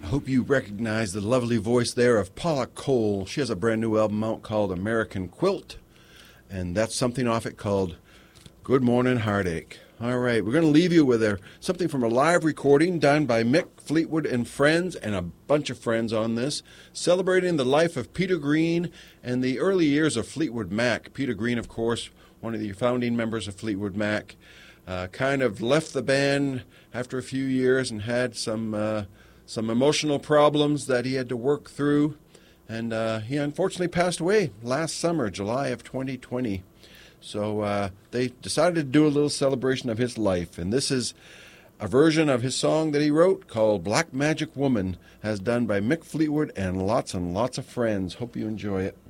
I hope you recognize the lovely voice there of Paula Cole. She has a brand new album out called American Quilt, and that's something off it called Good Morning Heartache. All right, we're going to leave you with something from a live recording done by Mick Fleetwood and friends, and a bunch of friends on this, celebrating the life of Peter Green and the early years of Fleetwood Mac. Peter Green, of course, one of the founding members of Fleetwood Mac, kind of left the band after a few years and had some emotional problems that he had to work through, and he unfortunately passed away last summer, July of 2020. So they decided to do a little celebration of his life, and this is a version of his song that he wrote called Black Magic Woman, as done by Mick Fleetwood and lots of friends. Hope you enjoy it.